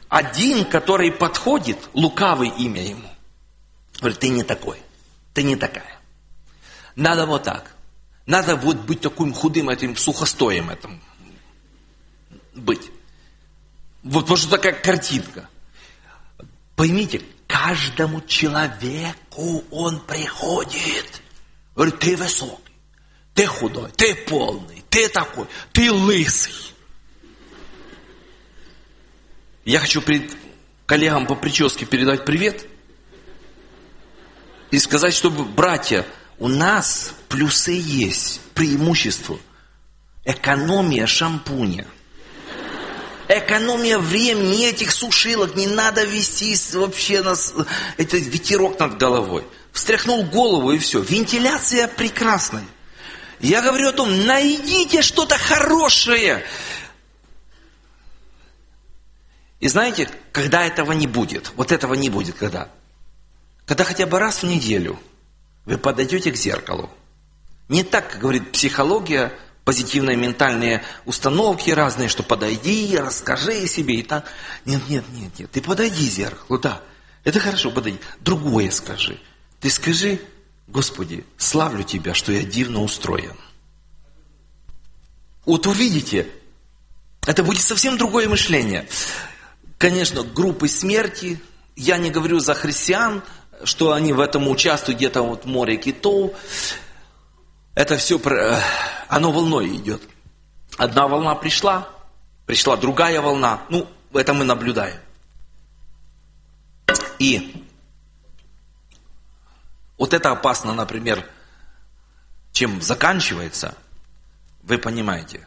один, который подходит, лукавый имя ему, говорит, ты не такой, ты не такая. Надо вот так. Надо вот быть таким худым, этим сухостоем, этим быть. Вот потому что такая картинка. Поймите, каждому человеку он приходит. Говорит, ты высокий, ты худой, ты полный, ты такой, ты лысый. Я хочу коллегам по прическе передать привет и сказать, чтобы, братья, у нас плюсы есть, преимущество. Экономия шампуня. Экономия времени, этих сушилок, не надо вести вообще это ветерок над головой. Встряхнул голову и все. Вентиляция прекрасная. Я говорю о том, найдите что-то хорошее. И знаете, когда этого не будет, вот этого не будет, когда? Когда хотя бы раз в неделю вы подойдете к зеркалу. Не так, как говорит психология, позитивные ментальные установки разные, что подойди, расскажи себе и так. Нет, ты подойди к зеркалу, да, это хорошо, подойди. Другое скажи. Ты скажи, Господи, славлю Тебя, что я дивно устроен. Вот увидите, это будет совсем другое мышление. Конечно, группы смерти, я не говорю за христиан, что они в этом участвуют, где-то вот море китов. Это все, оно волной идет. Одна волна пришла другая волна. Ну, это мы наблюдаем. И вот это опасно, например, чем заканчивается, вы понимаете.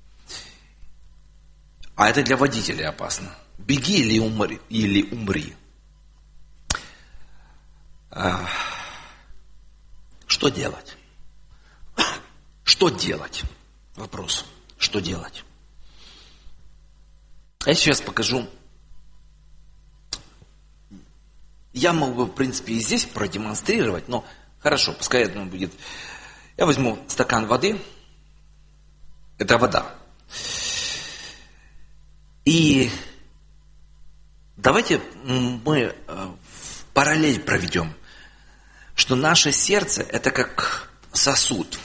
А это для водителей опасно. Беги или умри. Что делать? Что делать? Вопрос. Что делать? Я сейчас покажу. Я мог бы, в принципе, и здесь продемонстрировать, но хорошо, пускай это будет. Я возьму стакан воды. Это вода. И давайте мы параллель проведем, что наше сердце это как сосуд.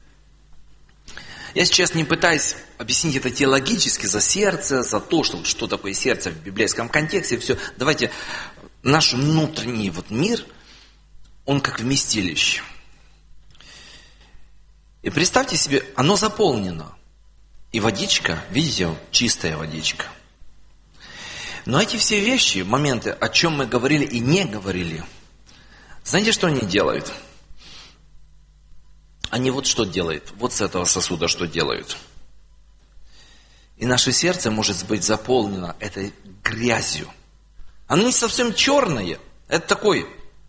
Я сейчас не пытаюсь объяснить это теологически за сердце, за то, что такое сердце в библейском контексте. Все. Давайте наш внутренний мир, он как вместилище. И представьте себе, оно заполнено. И водичка, видите, чистая водичка. Но эти все вещи, моменты, о чем мы говорили и не говорили, знаете, что они делают? Они вот что делают, вот с этого сосуда что делают. И наше сердце может быть заполнено этой грязью. Оно не совсем черное, это такой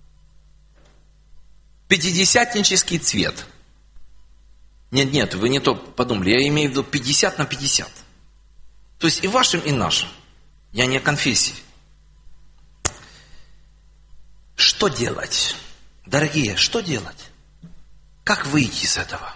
пятидесятнический цвет. Нет, вы не то подумали, я имею в виду 50/50. То есть и вашим, и нашим. Я не о конфессии. Что делать? Дорогие, что делать? Как выйти из этого?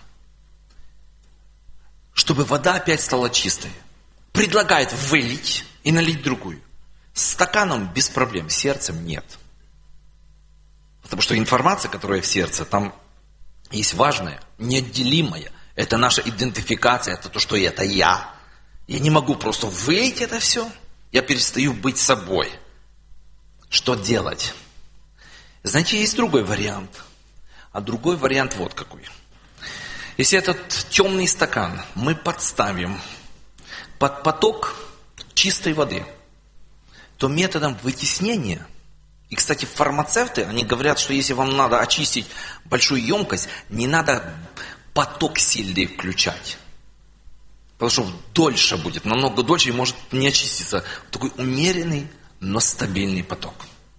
Чтобы вода опять стала чистой. Предлагает вылить и налить другую. С стаканом без проблем, с сердцем нет. Потому что информация, которая в сердце, там есть важная, неотделимая. Это наша идентификация, это то, что это я. Я не могу просто вылить это все. Я перестаю быть собой. Что делать? Знаете, есть другой вариант. А другой вариант вот какой. Если этот темный стакан мы подставим под поток чистой воды, то методом вытеснения, и, кстати, фармацевты, они говорят, что если вам надо очистить большую емкость, не надо поток сильный включать. Потому что дольше будет, намного дольше, и может не очиститься. Такой умеренный, но стабильный поток.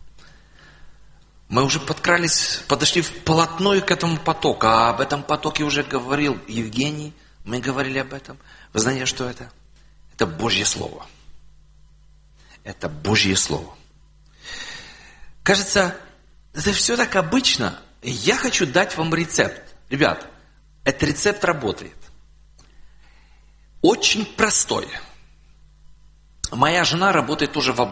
Мы уже подошли вплотную к этому потоку. А об этом потоке уже говорил Евгений. Мы говорили об этом. Вы знаете, что это? Это Божье Слово. Это Божье Слово. Кажется, это все так обычно. Я хочу дать вам рецепт. Ребят, этот рецепт работает. Очень простой. Моя жена работает тоже в